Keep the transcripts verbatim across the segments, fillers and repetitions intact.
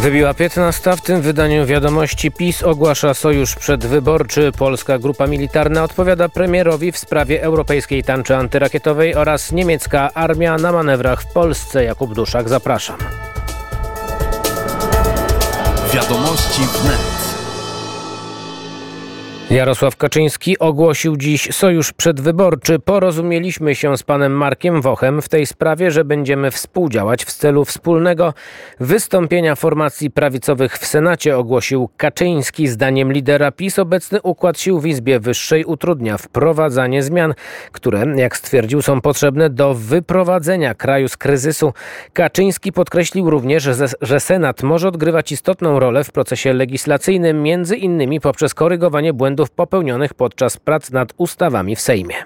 Wybiła piętnasta. W tym wydaniu wiadomości PiS ogłasza sojusz przedwyborczy. Polska grupa militarna odpowiada premierowi w sprawie europejskiej tarczy antyrakietowej oraz niemiecka armia na manewrach w Polsce. Jakub Duszak, zapraszam. Wiadomości wnet. Jarosław Kaczyński ogłosił dziś sojusz przedwyborczy. Porozumieliśmy się z panem Markiem Wochem w tej sprawie, że będziemy współdziałać w celu wspólnego wystąpienia formacji prawicowych w Senacie, ogłosił Kaczyński. Zdaniem lidera PiS obecny układ sił w Izbie Wyższej utrudnia wprowadzanie zmian, które, jak stwierdził, są potrzebne do wyprowadzenia kraju z kryzysu. Kaczyński podkreślił również, że, że Senat może odgrywać istotną rolę w procesie legislacyjnym, między innymi poprzez korygowanie błędów popełnionych podczas prac nad ustawami w Sejmie.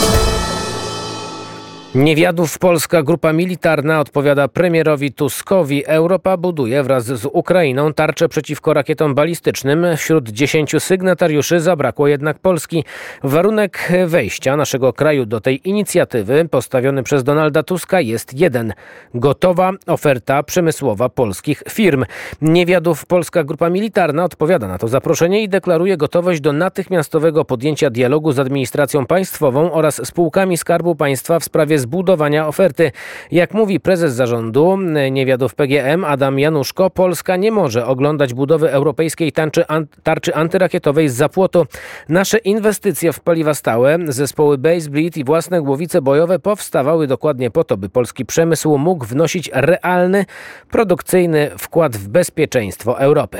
Niewiadów Polska grupa militarna odpowiada premierowi Tuskowi. Europa buduje wraz z Ukrainą tarczę przeciwko rakietom balistycznym. Wśród dziesięciu sygnatariuszy zabrakło jednak Polski. Warunek wejścia naszego kraju do tej inicjatywy postawiony przez Donalda Tuska jest jeden. Gotowa oferta przemysłowa polskich firm. Niewiadów Polska grupa militarna odpowiada na to zaproszenie i deklaruje gotowość do natychmiastowego podjęcia dialogu z administracją państwową oraz spółkami Skarbu Państwa w sprawie zbudowania oferty. Jak mówi prezes zarządu Niewiadów P G M Adam Januszko, Polska nie może oglądać budowy europejskiej tarczy, tarczy antyrakietowej z zapłotu. Nasze inwestycje w paliwa stałe, zespoły Base Bleed i własne głowice bojowe powstawały dokładnie po to, by polski przemysł mógł wnosić realny, produkcyjny wkład w bezpieczeństwo Europy.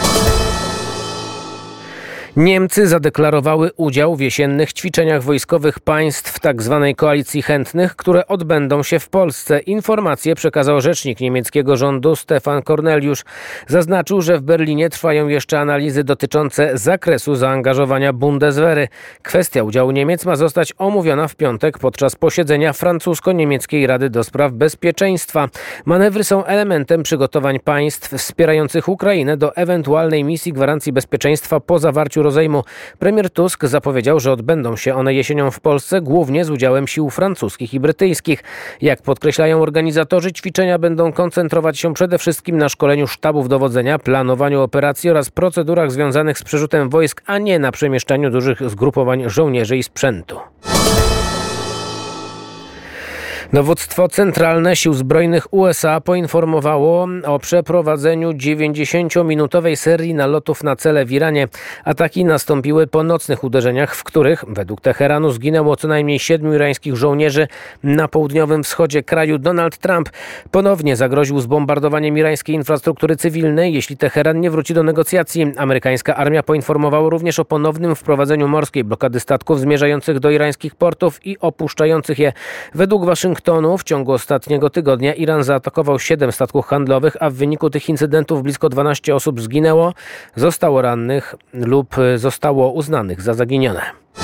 Niemcy zadeklarowały udział w jesiennych ćwiczeniach wojskowych państw tzw. koalicji chętnych, które odbędą się w Polsce. Informację przekazał rzecznik niemieckiego rządu Stefan Korneliusz. Zaznaczył, że w Berlinie trwają jeszcze analizy dotyczące zakresu zaangażowania Bundeswehry. Kwestia udziału Niemiec ma zostać omówiona w piątek podczas posiedzenia francusko-niemieckiej Rady do Spraw Bezpieczeństwa. Manewry są elementem przygotowań państw wspierających Ukrainę do ewentualnej misji gwarancji bezpieczeństwa po zawarciu rozejmu. Premier Tusk zapowiedział, że odbędą się one jesienią w Polsce, głównie z udziałem sił francuskich i brytyjskich. Jak podkreślają organizatorzy, ćwiczenia będą koncentrować się przede wszystkim na szkoleniu sztabów dowodzenia, planowaniu operacji oraz procedurach związanych z przerzutem wojsk, a nie na przemieszczaniu dużych zgrupowań żołnierzy i sprzętu. Dowództwo Centralne Sił Zbrojnych U S A poinformowało o przeprowadzeniu dziewięćdziesięciominutowej serii nalotów na cele w Iranie. Ataki nastąpiły po nocnych uderzeniach, w których według Teheranu zginęło co najmniej siedmiu irańskich żołnierzy. Na południowym wschodzie kraju Donald Trump ponownie zagroził zbombardowaniem irańskiej infrastruktury cywilnej, jeśli Teheran nie wróci do negocjacji. Amerykańska armia poinformowała również o ponownym wprowadzeniu morskiej blokady statków zmierzających do irańskich portów i opuszczających je. Według Waszyngtonu w ciągu ostatniego tygodnia Iran zaatakował siedem statków handlowych, a w wyniku tych incydentów blisko dwanaście osób zginęło, zostało rannych lub zostało uznanych za zaginione.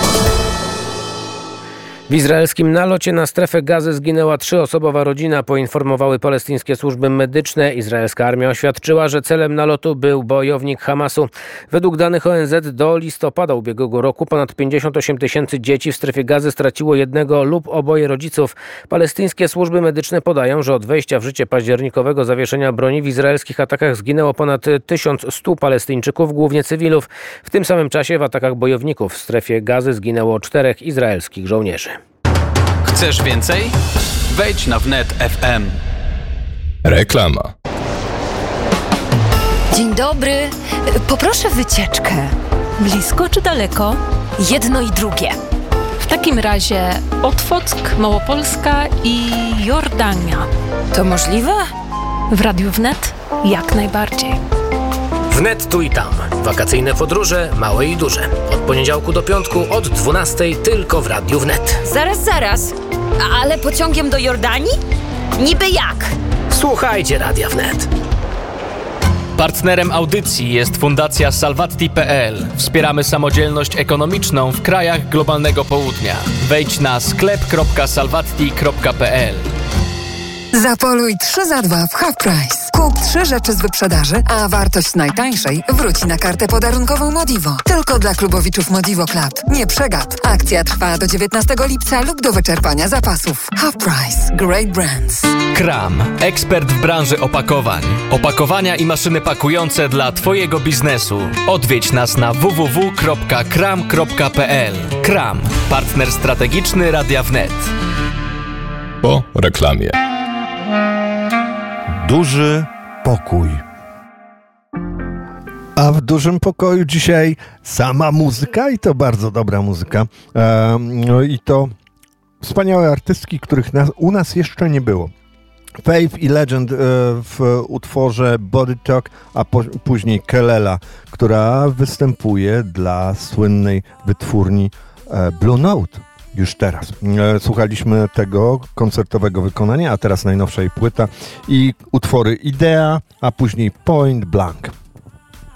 W izraelskim nalocie na strefę Gazy zginęła trzyosobowa rodzina, poinformowały palestyńskie służby medyczne. Izraelska armia oświadczyła, że celem nalotu był bojownik Hamasu. Według danych O N Z do listopada ubiegłego roku ponad pięćdziesiąt osiem tysięcy dzieci w strefie Gazy straciło jednego lub oboje rodziców. Palestyńskie służby medyczne podają, że od wejścia w życie październikowego zawieszenia broni w izraelskich atakach zginęło ponad tysiąc sto Palestyńczyków, głównie cywilów. W tym samym czasie w atakach bojowników w strefie Gazy zginęło czterech izraelskich żołnierzy. Chcesz więcej? Wejdź na wnet kropka f m. Reklama. Dzień dobry. Poproszę wycieczkę. Blisko czy daleko? Jedno i drugie. W takim razie Otwock, Małopolska i Jordania. To możliwe? W Radiu Wnet jak najbardziej. Wnet tu i tam. Wakacyjne podróże, małe i duże. Od poniedziałku do piątku od dwunastej tylko w Radiu Wnet. Zaraz, zaraz. A, ale pociągiem do Jordanii? Niby jak? Słuchajcie Radia Wnet. Partnerem audycji jest Fundacja Salvatti kropka p l. Wspieramy samodzielność ekonomiczną w krajach globalnego południa. Wejdź na sklep kropka salvatti kropka p l. Zapoluj trzy za dwa w Half Price. Kup trzy rzeczy z wyprzedaży, a wartość najtańszej wróci na kartę podarunkową Modivo. Tylko dla klubowiczów Modivo Club. Nie przegap. Akcja trwa do dziewiętnastego lipca lub do wyczerpania zapasów. Half price. Great brands. Kram. Ekspert w branży opakowań. Opakowania i maszyny pakujące dla Twojego biznesu. Odwiedź nas na w w w kropka kram kropka p l. Kram. Partner strategiczny Radia Wnet. Po reklamie. Duży pokój. A w dużym pokoju dzisiaj sama muzyka i to bardzo dobra muzyka. E, no i to wspaniałe artystki, których nas, u nas jeszcze nie było. Faith i Legend e, w utworze Body Talk, a po, później Kelela, która występuje dla słynnej wytwórni e, Blue Note. Już teraz. E, słuchaliśmy tego koncertowego wykonania, a teraz najnowsza jej płyta i utwory Idea, a później Point Blank.